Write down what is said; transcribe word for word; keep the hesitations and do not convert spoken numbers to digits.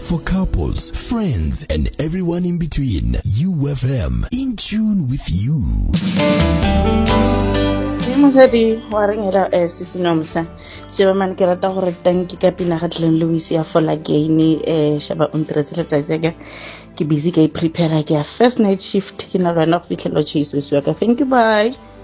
for couples, friends, and everyone in between. U F M, in tune with you. Mosadi wa rengela eh sisinomsa sheba man ke rata gore tanki ka pina ga tleng Louis ya for again eh sheba o ntretse letsatsega ke busy ke prepare ke first night shift ke na rana go fitlhela Jesus wa ka. Thank you, bye.